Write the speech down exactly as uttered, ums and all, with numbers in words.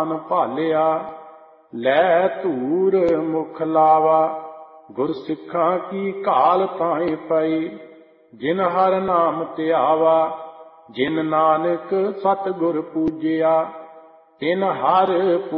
ਪ੍ਰਾਨ ਭਾਲਿਆ। ਲੈ ਧੂਰ ਮੁਖ ਲਾਵਾ, ਗੁਰ ਸਿੱਖਾਂ ਕੀ ਘਾਲ ਤਾਂਹਿ ਪਈ। ਜਿਨ ਹਰ ਨਾਮ ਧਿਆਵਾ, ਜਿਨ ਨਾਨਕ ਸਤਿਗੁਰ ਪੂਜਿਆ। ਤਿਨ ਹਰ